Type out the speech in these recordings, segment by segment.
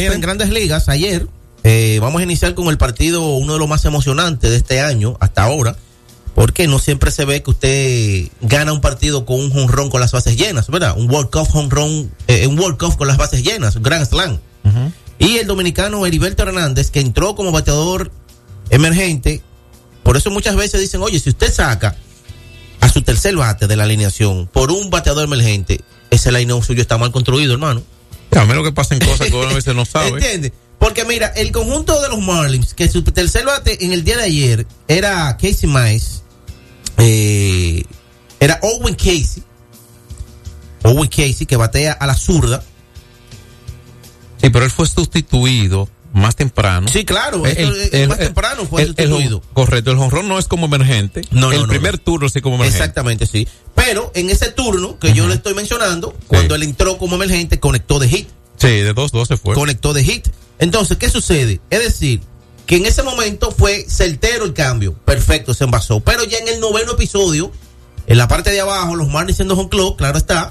Mira, en Grandes Ligas, ayer, vamos a iniciar con el partido, uno de los más emocionantes de este año, hasta ahora, porque no siempre se ve que usted gana un partido con un jonrón con las bases llenas, ¿verdad? Un World Cup jonrón, un World Cup con las bases llenas, un Grand Slam. Uh-huh. Y el dominicano Heriberto Hernández, que entró como bateador emergente, por eso muchas veces dicen, oye, si usted saca a su tercer bate de la alineación por un bateador emergente, ese line-up suyo está mal construido, hermano. A menos que pasen cosas que uno a veces no sabe. ¿Entiendes? Porque mira, el conjunto de los Marlins, que su tercer bate en el día de ayer era Casey Mize, era Owen Casey, que batea a la zurda. Sí, pero él fue sustituido más temprano. Sí, claro, más temprano fue sustituido. Correcto, el jonrón no es como emergente. El primer turno sí como emergente. Exactamente, sí. Pero en ese turno que yo le estoy mencionando, cuando él entró como emergente, conectó de hit. Sí, de 2-2 se fue. Conectó de hit. Entonces, ¿qué sucede? Es decir, que en ese momento fue certero el cambio. Perfecto, se envasó. Pero ya en el 9º episodio, en la parte de abajo, los Marlins siendo home club, claro está,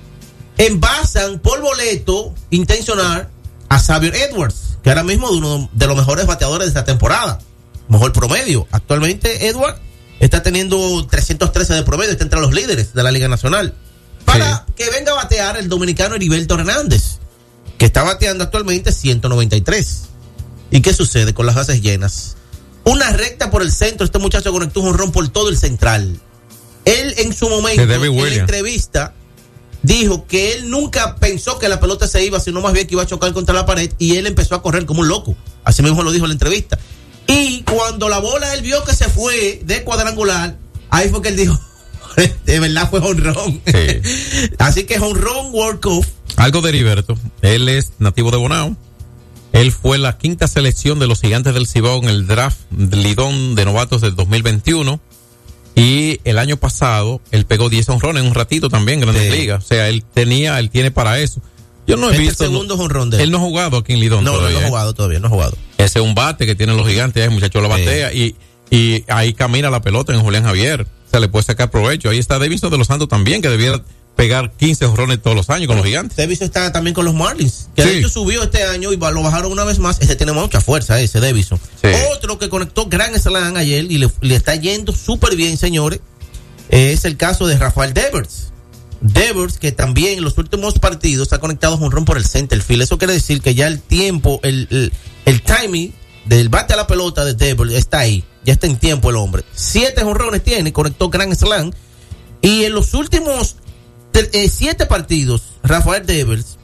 envasan por boleto intencional a Xavier Edwards, que ahora mismo es uno de los mejores bateadores de esta temporada. Mejor promedio. Actualmente Edwards está teniendo 313 de promedio, está entre los líderes de la Liga Nacional. Para que venga a batear el dominicano Heriberto Hernández, que está bateando actualmente 193. ¿Y qué sucede con las bases llenas? Una recta por el centro, este muchacho conectó un jonrón por todo el central. Él en su momento, en la entrevista, dijo que él nunca pensó que la pelota se iba, sino más bien que iba a chocar contra la pared, y él empezó a correr como un loco. Así mismo lo dijo en la entrevista. Y cuando la bola él vio que se fue de cuadrangular, ahí fue que él dijo, de verdad fue jonrón. Sí. Así que jonrón World Cup. Algo de Heriberto, él es nativo de Bonao. Él fue la 5ª selección de los Gigantes del Cibao en el draft Lidón de novatos del 2021. Y el año pasado, él pegó 10 jonrones en un ratito también en Grandes Ligas. O sea, él tiene para eso. Yo no he visto. El segundo jonrón de él. Él no ha jugado aquí en Lidón todavía. No ha jugado todavía, no ha jugado. Ese es un bate que tienen los Gigantes, el muchacho lo batea y ahí camina la pelota en Julián Javier. Se le puede sacar provecho. Ahí está Davidson de los Santos también, que debiera pegar 15 jonrones todos los años con los Gigantes. Davidson está también con los Marlins, que de hecho subió este año y lo bajaron una vez más. Ese tiene mucha fuerza, ese Davidson. Sí. Otro que conectó Grand Slam ayer y le está yendo súper bien, señores, es el caso de Rafael Devers. Devers, que también en los últimos partidos ha conectado jonrón por el center field. Eso quiere decir que ya el tiempo, el timing del bate a la pelota de Devers está ahí. Ya está en tiempo el hombre. 7 jonrones tiene, conectó Grand Slam. Y en los últimos 7 partidos, Rafael Devers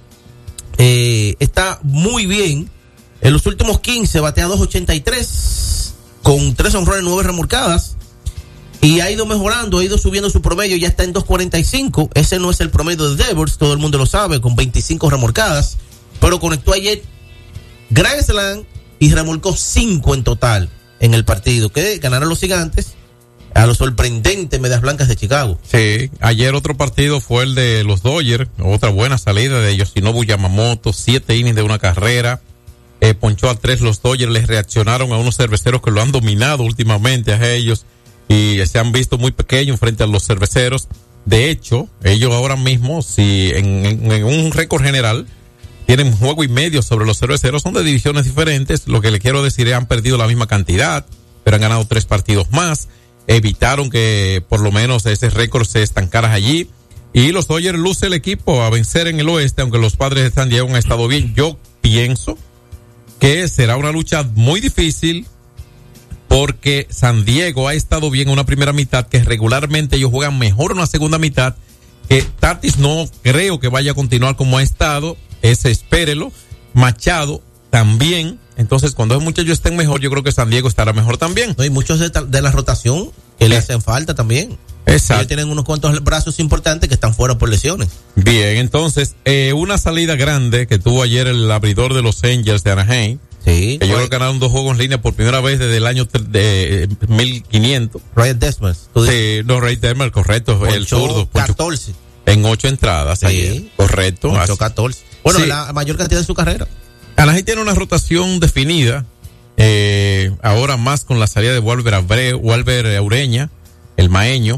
está muy bien. En los últimos 15 batea 2.83 con 3 jonrones, 9 remolcadas. Y ha ido mejorando, ha ido subiendo su promedio, ya está en 2.45. Ese no es el promedio de Devers, todo el mundo lo sabe, con 25 remolcadas. Pero conectó ayer Grand Slam y remolcó 5 en total en el partido, que ganaron los Gigantes a los sorprendentes Medias Blancas de Chicago. Sí, ayer otro partido fue el de los Dodgers, otra buena salida de Yoshinobu Yamamoto, 7 innings de una carrera, ponchó a 3 los Dodgers, les reaccionaron a unos cerveceros que lo han dominado últimamente a ellos, y se han visto muy pequeños frente a los cerveceros. De hecho, ellos ahora mismo, si en un récord general, tienen un juego y medio sobre los cerveceros, son de divisiones diferentes. Lo que le quiero decir es han perdido la misma cantidad, pero han ganado 3 partidos más. Evitaron que por lo menos ese récord se estancara allí. Y los Dodgers luce el equipo a vencer en el oeste, aunque los Padres de San Diego han estado bien. Yo pienso que será una lucha muy difícil, porque San Diego ha estado bien en una primera mitad, que regularmente ellos juegan mejor en una segunda mitad, que Tatis no creo que vaya a continuar como ha estado, ese espérelo, Machado también. Entonces, cuando los muchachos estén mejor, yo creo que San Diego estará mejor también. No, y muchos de la rotación que le hacen falta también. Exacto. Ellos tienen unos cuantos brazos importantes que están fuera por lesiones. Bien, entonces, una salida grande que tuvo ayer el abridor de los Angels de Anaheim. Sí. Ellos ganaron 2 juegos en línea por primera vez desde el año de 1500. Ryan Desmond. Sí, no, Ray Desmond, correcto. Ponchó el zurdo. 14. En 8 entradas. Sí. Ayer. Correcto. Ponchó 14. Bueno, sí. La mayor cantidad de su carrera. Anaheim tiene una rotación definida, ahora más con la salida de Walber Ureña, el maeño.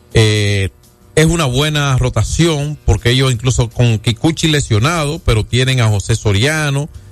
Es una buena rotación porque ellos incluso con Kikuchi lesionado, pero tienen a José Soriano,